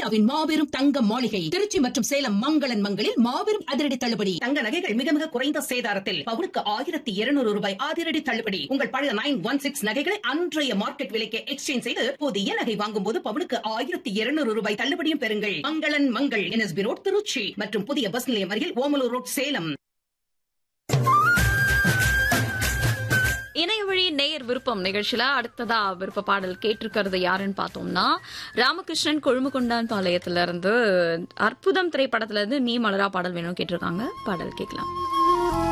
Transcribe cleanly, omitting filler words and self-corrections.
இந்தியாவின் மாபெரும் தங்க மாளிகை திருச்சி மற்றும் சேலம் மங்களன் மங்களில் மாபெரும் அதிரடி தள்ளுபடி. தங்க நகைகள் மிக மிக குறைந்த சேதாரத்தில் பவுனுக்கு 1200 ரூபாய் அதிரடி தள்ளுபடி. உங்கள் பழைய 916 நகைகளை அன்றைய மார்க்கெட் விலைக்கு எக்ஸ்சேஞ்ச் செய்து புதிய நகை வாங்கும் போது பவுனுக்கு 1200 ரூபாய் தள்ளுபடியும் பெறுங்கள். மங்களன் மங்கள் NSB ரோட் திருச்சி மற்றும் புதிய பஸ் நிலையம் அருகில் ஓமலூர் ரோட் சேலம். இணையவழி நேயர் விருப்பம் நிகழ்ச்சியில அடுத்ததா விருப்ப பாடல் கேட்டிருக்கிறது யாருன்னு பார்த்தோம்னா ராமகிருஷ்ணன் கொழும்புகொண்டான் பாளையத்துல இருந்து அற்புதம் திரைப்படத்துல இருந்து நீ மலரா பாடல் வேணும் கேட்டிருக்காங்க. பாடல் கேட்கலாம்.